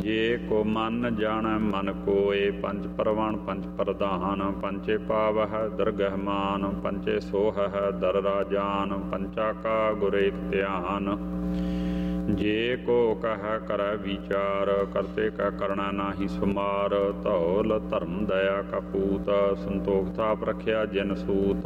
ਜੇ ਕੋ ਮਨ ਜਾਣੈ ਮਨ ਕੋਏ, ਪੰਚ ਪਰਵਣ ਪੰਚ ਪ੍ਰਧਾਨ, ਪੰਚੇ ਪਾਵਹਿ ਦਰਗਹਿ ਮਾਨ, ਪੰਚੇ ਸੋਹਹਿ ਦਰ ਰਾਜਾਨ, ਪੰਚਾ ਕਾ ਗੁਰ ਏਕ ਧਿਆਨ। ਜੇ ਕੋ ਕਹਿ ਕਰੈ ਵਿਚਾਰ, ਕਰਤੇ ਕਾ ਕਰਣਾ ਨਾਹੀ ਸੁਮਾਰ, ਧੌਲ ਧਰਮ ਦਇਆ ਕਪੂਤ, ਸੰਤੋਖ ਥਾਪ ਰਖਿਆ ਜਿਨ ਸੂਤ।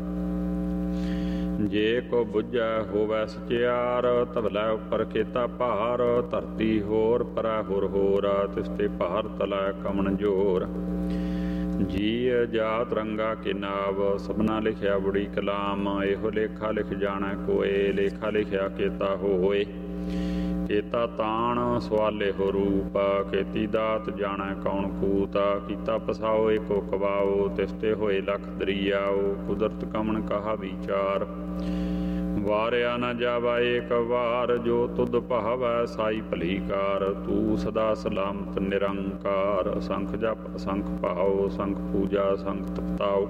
ਜੇ ਕੋ ਬੁੱਝੈ ਹੋਵੈ ਸਚਿਆਰ, ਧਵਲੇ ਉੱਪਰ ਕੀਤਾ ਭਾਰ, ਧਰਤੀ ਹੋਰ ਪਰੈ ਹੋਰ ਹੋਰ, ਤਿਸਤੇ ਭਾਰ ਤਲੈ ਕਮਣ ਜੋਰ। ਜੀ ਜਾਤ ਰੰਗਾ ਕੇ ਨਾਵ, ਸਭਨਾ ਲਿਖਿਆ ਬੜੀ ਕਲਾਮ, ਇਹੋ ਲੇਖਾ ਲਿਖ ਜਾਣੈ ਕੋਏ, ਲੇਖਾ ਲਿਖਿਆ ਕੀਤਾ ਹੋਏ। ਕੀਤਾ ਤਾਣ ਸਵਾਲੇ ਹੋ ਰੂਪ, ਕੀਤੀ ਦਾਤ ਜਾਣੈ ਕੌਣ ਕੂਤ, ਕੀਤਾ ਪਸਾਓ ਏਕੋ ਕਵਾਓ, ਤਿਸਤੇ ਹੋਏ ਲਖ ਦਰੀਆਓ, ਕੁਦਰਤ ਕਮਣ ਕਹਾ ਵਿਚਾਰ। ਵਾਰਿਆ ਨ ਜਾਵਾ ਏਕ ਵਾਰ, ਜੋ ਤੁਧ ਭਾਵੈ ਸਾਈ ਭਲੀ ਕਾਰ, ਤੂੰ ਸਦਾ ਸਲਾਮਤ ਨਿਰੰਕਾਰ। ਅਸੰਖ ਜਪ ਅਸੰਖ ਭਾਉ, ਅਸੰਖ ਪੂਜਾ ਅਸੰਖ ਤਪਤਾਉ,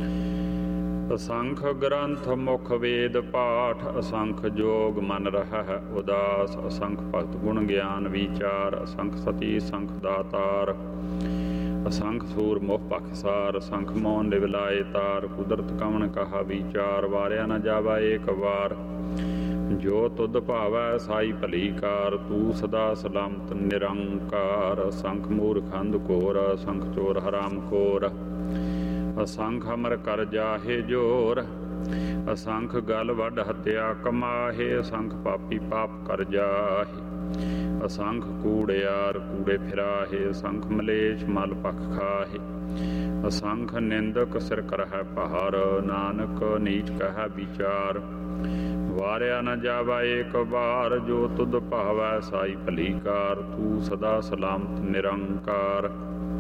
ਅਸੰਖ ਗ੍ਰੰਥ ਮੁਖ ਵੇਦ ਪਾਠ, ਅਸੰਖ ਜੋਗ ਮਨ ਰਹਿ ਉਦਾਸ, ਅਸੰਖ ਭਗਤ ਗੁਣ ਗਿਆਨ ਵਿਚਾਰ, ਅਸੰਖ ਸਤੀ ਅਸੰਖ ਦਾਤਾਰ, ਅਸੰਖ ਸੂਰ ਮੋਹ ਪਖਸਾਰ, ਅਸੰਖ ਮੋਨ ਲਿਵ ਲਾਏ ਤਾਰ। ਕੁਦਰਤ ਕਮਣ ਕਹਾ ਵਿਚਾਰ, ਵਾਰਿਆ ਨ ਜਾਵਾ ਏਕ ਵਾਰ, ਜੋ ਤੁਧ ਭਾਵੈ ਸਾਈ ਭਲੀ ਕਾਰ, ਤੂੰ ਸਦਾ ਸਲਾਮਤ ਨਿਰੰਕਾਰ। ਅਸੰਖ ਮੂਰਖ ਅੰਧ ਘੋਰ, ਅਸੰਖ ਚੋਰ ਹਰਾਮ ਖੋਰ, ਅਸੰਖ ਅਮਰ ਕਰ ਜਾਹੇ ਜੋਰ, ਅਸੰਖ ਗਲ ਵੱਢ ਹੱਤਿਆ ਕਮਾਹੇ, ਅਸੰਖ ਪਾਪੀ ਪਾਪ ਕਰ ਜਾਹੇ, ਅਸੰਖ ਕੂੜਿਆਰ ਕੂੜੇ ਫਿਰਾਹੇ, ਅਸੰਖ ਮਲੇਛ ਮਲ ਪਖ ਖਾਹੇ, ਅਸੰਖ ਨਿੰਦਕ ਸਿਰ ਕਰਹਿ ਭਾਰ, ਨਾਨਕ ਨੀਚ ਕਹਿ ਵਿਚਾਰ। ਵਾਰਿਆ ਨ ਜਾਵਾ ਏਕ ਵਾਰ, ਜੋ ਤੁਧ ਭਾਵੈ ਸਾਈ ਭਲੀ ਕਾਰ, ਤੂੰ ਸਦਾ ਸਲਾਮਤ ਨਿਰੰਕਾਰ।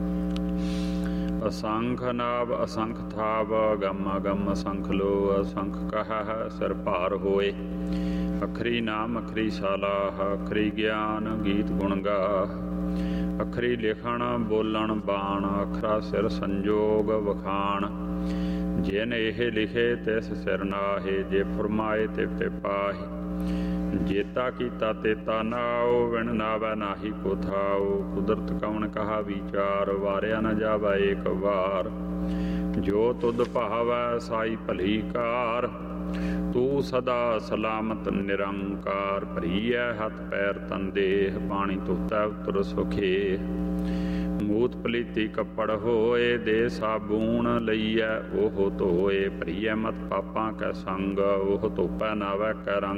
ਅਸੰਖ ਨਾਭ ਅਸੰਖ ਥਾਪ, ਗਮ ਅਗਮ ਅਸੰਖ ਲੋ, ਅਸੰਖ ਕਹਿ ਸਿਰ ਭਾਰ ਹੋਏ। ਅਖਰੀ ਨਾਮ ਅਖਰੀ ਸਾਲਾਹ, ਅਖਰੀ ਗਿਆਨ ਗੀਤ ਗੁਣ ਗਾਹ, ਅਖਰੀ ਲਿਖਣ ਬੋਲਣ ਬਾਣ, ਅਖਰਾ ਸਿਰ ਸੰਜੋਗ ਵਖਾਣ। ਜਿਨ ਇਹ ਲਿਖੇ ਤਿਸ ਸਿਰ ਨਾਹੇ, ਜੇ ਫਰਮਾਏ ਤਿਵ ਤੇ ਪਾਹੇ। ਜੇਤਾ ਕੀਤਾ ਤੇਤਾ ਨਾਉ, ਵਿਣ ਨਾਵੈ ਨਾਹੀ ਕੋ ਥਾਉ, ਕੁਦਰਤ ਕਵਣ ਕਹਾ ਵਿਚਾਰ। ਵਾਰਿਆ ਨ ਜਾਵਾ ਏਕ ਵਾਰ, ਜੋ ਤੁਧ ਭਾਵੈ ਸਾਈ ਭਲੀ ਕਾਰ, ਤੂੰ ਸਦਾ ਸਲਾਮਤ ਨਿਰੰਕਾਰ। ਭਰੀਐ ਹੱਥ ਪੈਰ ਤਨ ਦੇਹ, ਪਾਣੀ ਧੋਤੈ ਉਤਰ ਸੁਖੇ। ਮੂਤ ਪਲੀਤੀ ਕੱਪੜ ਹੋਏ, ਦੇ ਸਾਬੂਣ ਲਈਐ ਉਹ ਧੋਏ। ਭਰੀਐ ਮਤ ਪਾਪਾਂ ਕੈ ਸੰਗ, ਉਹ ਧੋਪੈ ਨਾਵੈ ਕੈ ਰੰਗ।